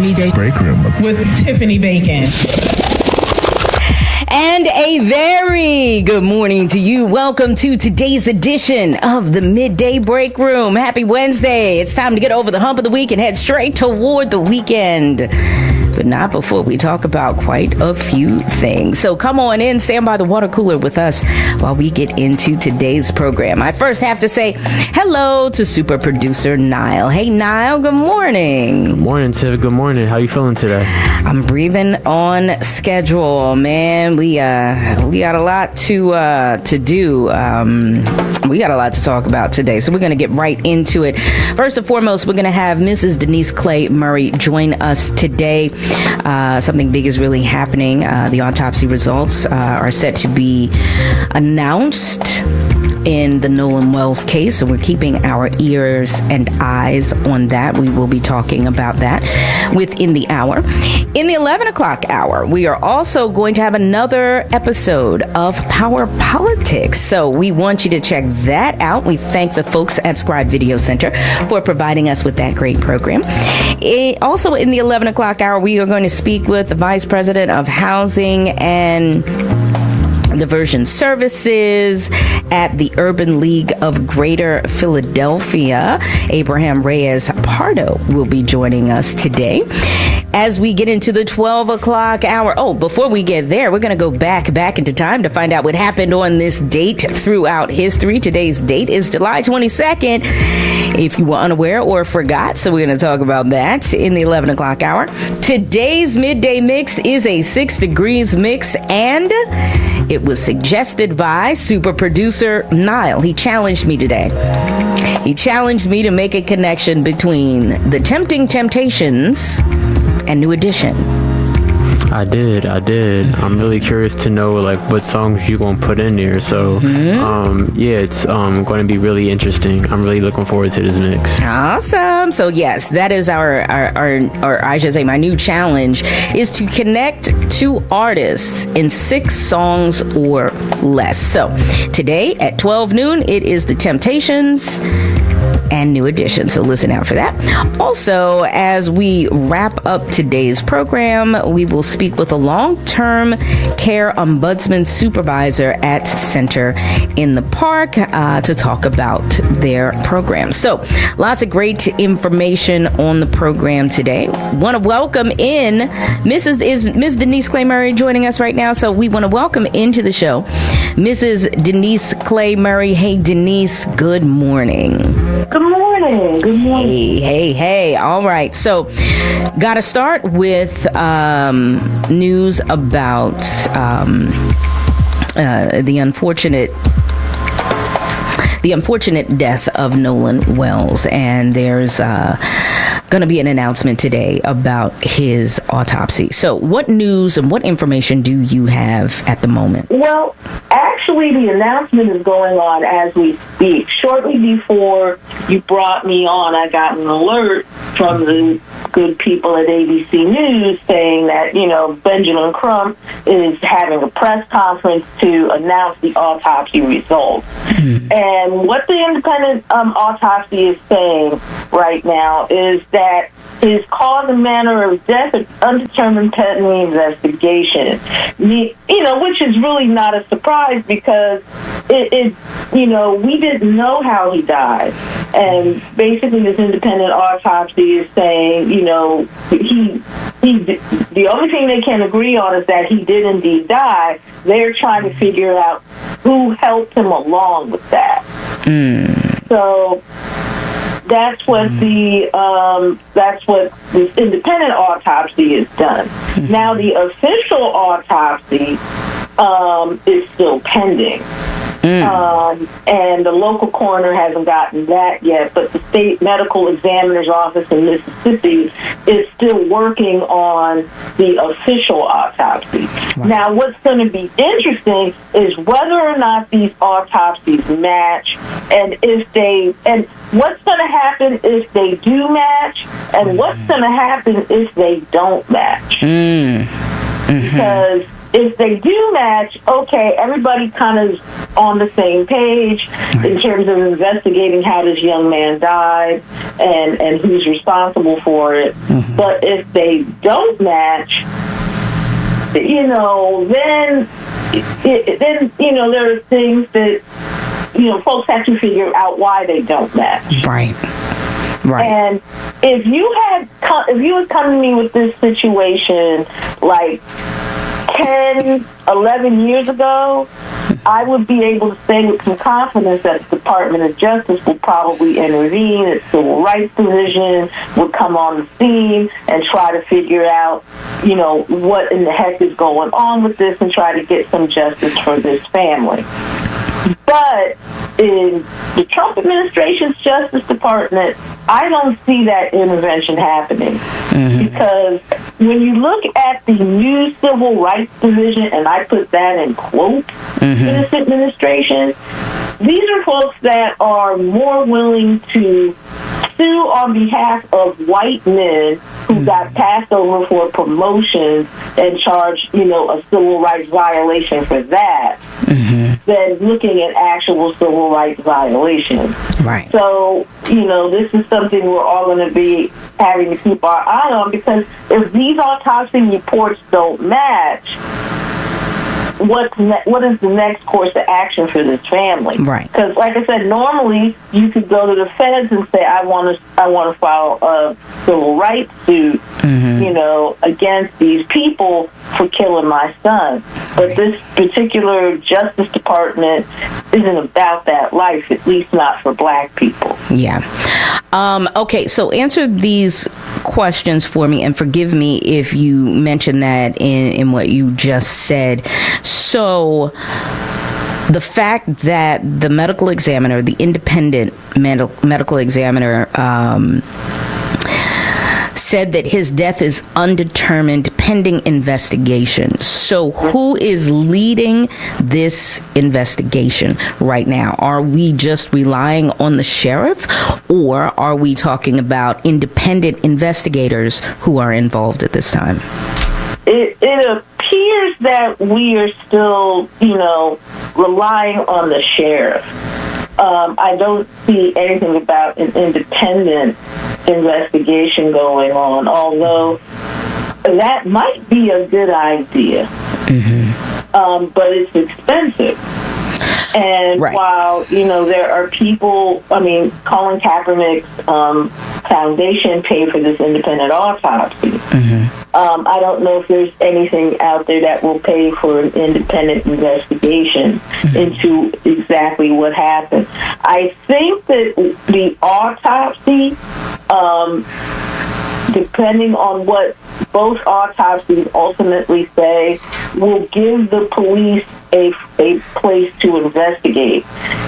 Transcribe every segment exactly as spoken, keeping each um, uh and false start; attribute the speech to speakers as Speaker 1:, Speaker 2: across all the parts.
Speaker 1: Midday Break Room
Speaker 2: with Tiffany Bacon.
Speaker 3: And a very good morning to you. Welcome to today's edition of the Midday Break Room. Happy Wednesday. It's time to get over the hump of the week and head straight toward the weekend. But not before we talk about quite a few things. So come on in, stand by the water cooler with us while we get into today's program. I first have to say hello to super producer Niall. Hey, Niall, good morning.
Speaker 4: Good morning, Tiff. Good morning. How you feeling today?
Speaker 3: I'm breathing on schedule, man. We uh we got a lot to uh to do. Um, we got a lot to talk about today, so we're gonna get right into it. First and foremost, we're gonna have Missus Denise Clay Murray join us today. Uh, something big is really happening. Uh, the autopsy results uh, are set to be announced in the Nolan Wells case, so we're keeping our ears and eyes on that. We will be talking about that within the hour. In the eleven o'clock hour, we are also going to have another episode of Power Politics, so we want you to check that out. We thank the folks at Scribe Video Center for providing us with that great program. It, also in the eleven o'clock hour, we are going to speak with the Vice President of Housing and Diversion Services at the Urban League of Greater Philadelphia. Abraham Reyes Pardo will be joining us today. As we get into the twelve o'clock hour, oh, before we get there, we're going to go back, back into time to find out what happened on this date throughout history. Today's date is July twenty-second, if you were unaware or forgot. So we're going to talk about that in the eleven o'clock hour. Today's midday mix is a six degrees mix, and it was suggested by super producer Niall. He challenged me today. He challenged me to make a connection between the Tempting Temptations and New Edition.
Speaker 4: I did, I did. I'm really curious to know like what songs you're gonna put in there. So, mm-hmm. um, yeah, it's um going to be really interesting. I'm really looking forward to this mix.
Speaker 3: Awesome. So yes, that is our, our, our, or I should say, my new challenge is to connect two artists in six songs or less. So today at twelve noon, it is the Temptations and New Edition. So listen out for that. Also, as we wrap up today's program, we will speak with a long-term care ombudsman supervisor at Center in the Park uh, to talk about their program. So lots of great information on the program today. Want to welcome in Missus is Miz Denise Clay Murray joining us right now. So we want to welcome into the show Missus Denise Clay Murray. Hey, Denise, good morning.
Speaker 5: Good morning. Good morning.
Speaker 3: Hey, hey, hey. All right. So, got to start with um, news about um, uh, the unfortunate the unfortunate death of Nolan Wells, and there's uh, going to be an announcement today about his autopsy. So, what news and what information do you have at the moment?
Speaker 5: Well, actually, the announcement is going on as we speak. Shortly before you brought me on, I got an alert from the good people at A B C News saying that, you know, Benjamin Crump is having a press conference to announce the autopsy results. Mm-hmm. And what the independent um, autopsy is saying right now is that his cause and manner of death is undetermined pending investigation. You know, which is really not a surprise because it, it, you know, we didn't know how he died. And basically this independent autopsy is saying, you know, he, he, the only thing they can agree on is that he did indeed die. They're trying to figure out who helped him along with that.
Speaker 3: Mm.
Speaker 5: So that's what the um, that's what this independent autopsy is done. Mm-hmm. Now the official autopsy um, is still pending. Mm. Um, and the local coroner hasn't gotten that yet, but the state medical examiner's office in Mississippi is still working on the official autopsy. Wow. Now, what's going to be interesting is whether or not these autopsies match, and if they, and what's going to happen if they do match, and what's going to happen if they don't match.
Speaker 3: Mm. Mm-hmm.
Speaker 5: Because if they do match, okay, everybody kind of on the same page in terms of investigating how this young man died and, and who's responsible for it. Mm-hmm. But if they don't match, you know, then, it, then you know, there are things that, you know, folks have to figure out why they don't match.
Speaker 3: Right. Right.
Speaker 5: And if you had, if you had come to me with this situation like ten, eleven years ago, I would be able to say with some confidence that the Department of Justice would probably intervene, the Civil Rights Division would come on the scene and try to figure out, you know, what in the heck is going on with this and try to get some justice for this family. But in the Trump administration's Justice Department, I don't see that intervention happening. Mm-hmm. Because when you look at the new Civil Rights Division, and I put that in quotes, mm-hmm. in this administration, these are folks that are more willing to sue on behalf of white men who mm-hmm. got passed over for promotions and charged, you know, a civil rights violation for that, mm-hmm. than looking at actual civil rights violations.
Speaker 3: Right.
Speaker 5: So, you know, this is something we're all going to be having to keep our eye on, because if these autopsy reports don't match, what's ne- what is the next course of action for this family?
Speaker 3: Right.
Speaker 5: Because, like I said, normally you could go to the feds and say, I want to I want to file a civil rights suit, mm-hmm. you know, against these people for killing my son. But right. this particular Justice Department isn't about that life, at least not for black people.
Speaker 3: Yeah. Um, okay, so answer these questions for me, and forgive me if you mentioned that in, in what you just said. So, the fact that the medical examiner, the independent med- medical examiner, um, said that his death is undetermined pending investigation. So who is leading this investigation right now? Are we just relying on the sheriff, or are we talking about independent investigators who are involved at this time?
Speaker 5: It, it appears that we are still, you know, relying on the sheriff. Um, I don't see anything about an independent investigation going on, although that might be a good idea. Mm-hmm. Um, but it's expensive. And right. while, you know, there are people, I mean, Colin Kaepernick's um, foundation paid for this independent autopsy. Mm-hmm. Um, I don't know if there's anything out there that will pay for an independent investigation mm-hmm. into exactly what happened. I think that the autopsy, um, depending on what both autopsies ultimately say, will give the police a, a place to investigate,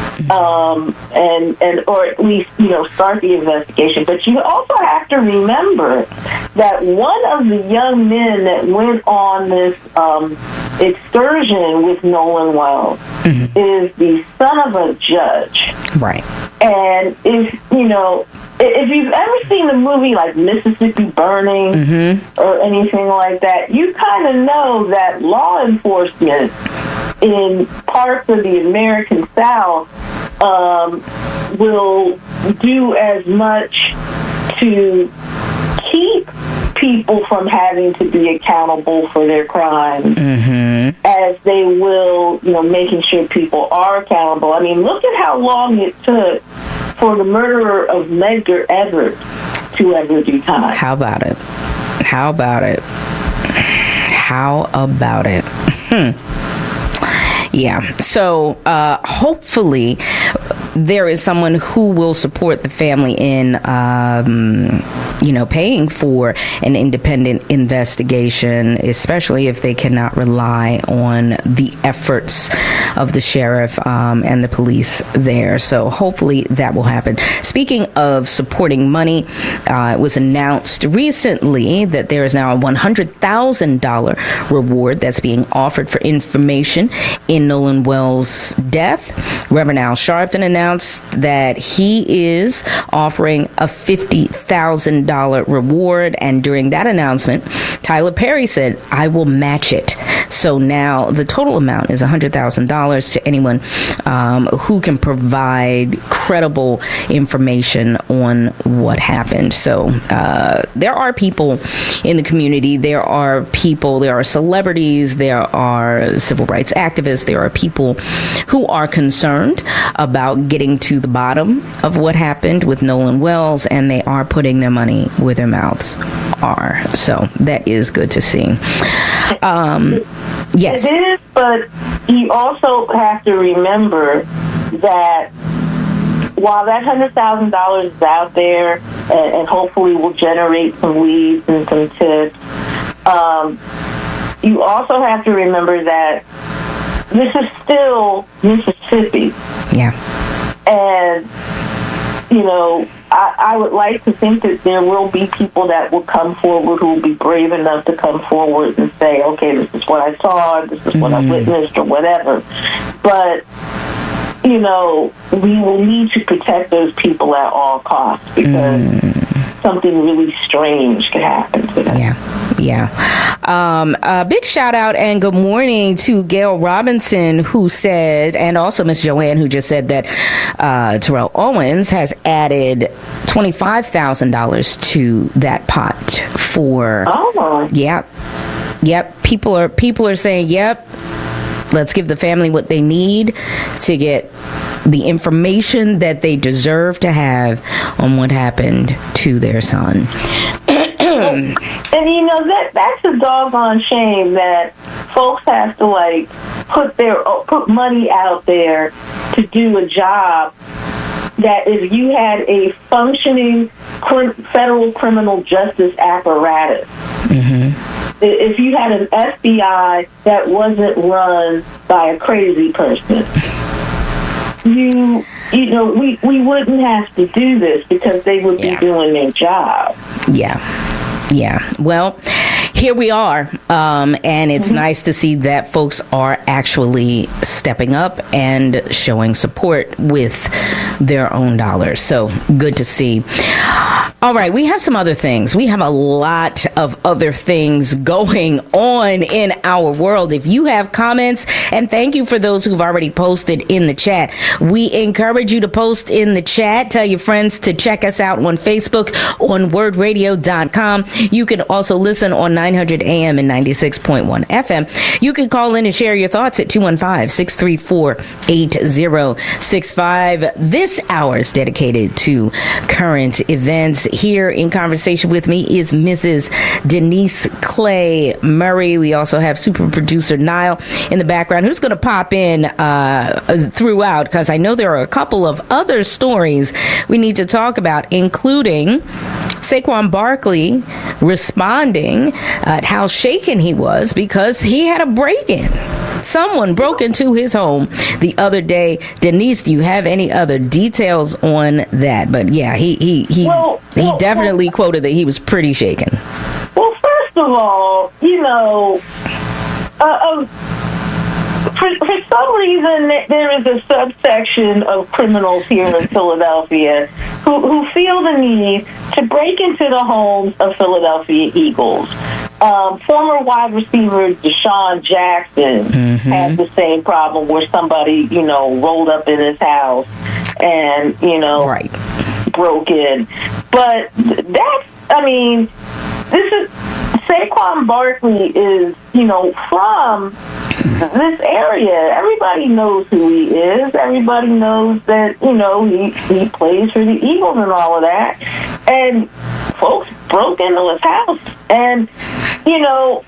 Speaker 5: um, and and or at least, you know, start the investigation. But you also have to remember that one of the young men that went on this um, excursion with Nolan Wells mm-hmm. is the son of a judge.
Speaker 3: Right.
Speaker 5: And if, you know, if you've ever seen a movie like Mississippi Burning mm-hmm. or anything like that, you kind of know that law enforcement in parts of the American South um, will do as much to keep people from having to be accountable for their crimes mm-hmm. as they will, you know, making sure people are accountable. I mean, look at how long it took for the murderer of Medgar Evers to ever do time.
Speaker 3: How about it? How about it? How about it? Hmm. Yeah. So uh, hopefully there is someone who will support the family in, um, you know, paying for an independent investigation, especially if they cannot rely on the efforts of the sheriff um, and the police there. So hopefully that will happen. Speaking of supporting money, uh, it was announced recently that there is now a one hundred thousand dollars reward that's being offered for information in Nolan Wells' death. Reverend Al Sharpton announced that he is offering a fifty thousand dollars reward, and during that announcement, Tyler Perry said, "I will match it." So now the total amount is one hundred thousand dollars to anyone um, who can provide credible information on what happened. So uh, there are people in the community, there are people, there are celebrities, there are civil rights activists, there are people who are concerned about getting to the bottom of what happened with Nolan Wells, and they are putting their money where their mouths are. So that is good to see. Um, yes.
Speaker 5: It is, but you also have to remember that while that one hundred thousand dollars is out there and, and hopefully will generate some leads and some tips, um, you also have to remember that this is still Mississippi.
Speaker 3: Yeah.
Speaker 5: And, you know, I, I would like to think that there will be people that will come forward who will be brave enough to come forward and say, okay, this is what I saw, this is what mm-hmm. I witnessed, or whatever. But, you know, we will need to protect those people at all costs because mm. something really strange could happen to them.
Speaker 3: Yeah, yeah. Um, a big shout out and good morning to Gail Robinson, who said, and also Miss Joanne, who just said that uh, Terrell Owens has added twenty-five thousand dollars to that pot for.
Speaker 5: Oh.
Speaker 3: Yep. Yep. People are people are saying, yep. Let's give the family what they need to get the information that they deserve to have on what happened to their son.
Speaker 5: And, you know, that that's a doggone shame that folks have to, like, put their put money out there to do a job that if you had a functioning federal criminal justice apparatus, mm-hmm. if you had an F B I that wasn't run by a crazy person, you you know, we, we wouldn't have to do this because they would
Speaker 3: yeah.
Speaker 5: be doing their job.
Speaker 3: Yeah. Yeah. Well, here we are. Um, and it's mm-hmm. nice to see that folks are actually stepping up and showing support with their own dollars. So good to see. All right, we have some other things. We have a lot of other things going on in our world. If you have comments, and thank you for those who've already posted in the chat. We encourage you to post in the chat. Tell your friends to check us out on Facebook, on word radio dot com. You can also listen on nine hundred A M and ninety-six point one F M. You can call in and share your thoughts at two one five, six three four, eight zero six five. This hour is dedicated to current events. Here in conversation with me is Missus Denise Clay Murray. We also have super producer Niall in the background, who's going to pop in uh, throughout, because I know there are a couple of other stories we need to talk about, including Saquon Barkley responding at how shaken he was because he had a break-in. Someone broke into his home the other day. Denise, do you have any other details on that? But yeah, he he he,
Speaker 5: well,
Speaker 3: he
Speaker 5: well,
Speaker 3: definitely
Speaker 5: well,
Speaker 3: quoted that he was pretty shaken.
Speaker 5: Well, first of all, you know, uh, uh, for, for some reason there is a subsection of criminals here in Philadelphia who, who feel the need to break into the homes of Philadelphia Eagles. Um, former wide receiver Deshaun Jackson mm-hmm. had the same problem where somebody, you know, rolled up in his house and, you know,
Speaker 3: right.
Speaker 5: broke in. But that's, I mean, this is, Saquon Barkley is, you know, from this area. Everybody knows who he is. Everybody knows that, you know, he, he plays for the Eagles and all of that. And folks broke into his house. And, you know,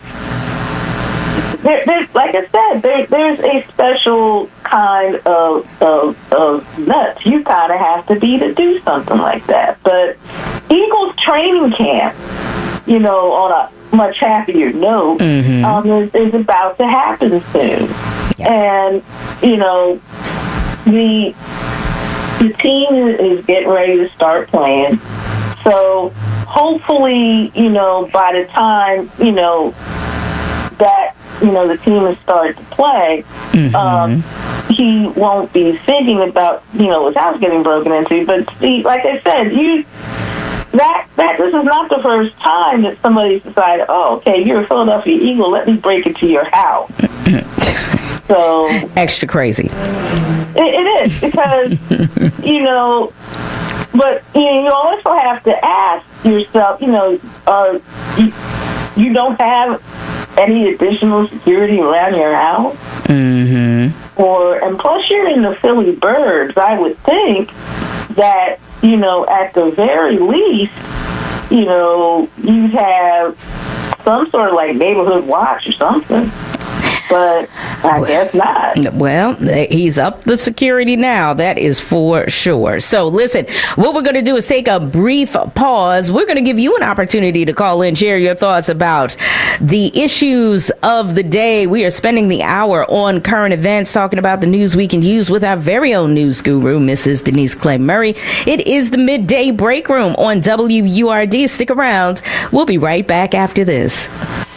Speaker 5: there, there's, like I said, there, there's a special kind of, of, of nuts you kind of have to be to do something like that. But Eagles training camp, you know, on a much happier note, mm-hmm. um, is, is about to happen soon. Yeah. And, you know, the the team is getting ready to start playing. So hopefully, you know, by the time, you know, that, you know, the team has started to play, mm-hmm. um, he won't be thinking about, you know, his house getting broken into. But see, like I said, you that that this is not the first time that somebody's decided, oh, okay, you're a Philadelphia Eagle, let me break into your house. So
Speaker 3: extra crazy.
Speaker 5: It, it is, because, you know, but you know, you also have to ask yourself, you know, uh, you, you don't have any additional security around your house?
Speaker 3: Mm-hmm.
Speaker 5: Or, and plus you're in the Philly Burbs, I would think that, you know, at the very least, you know, you'd have some sort of like neighborhood watch or something. But I well, guess not.
Speaker 3: Well, he's up the security now. That is for sure. So listen, what we're going to do is take a brief pause. We're going to give you an opportunity to call in, share your thoughts about the issues of the day. We are spending the hour on current events, talking about the news we can use with our very own news guru, Missus Denise Clay Murray. It is the Midday Break Room on W U R D. Stick around. We'll be right back after this.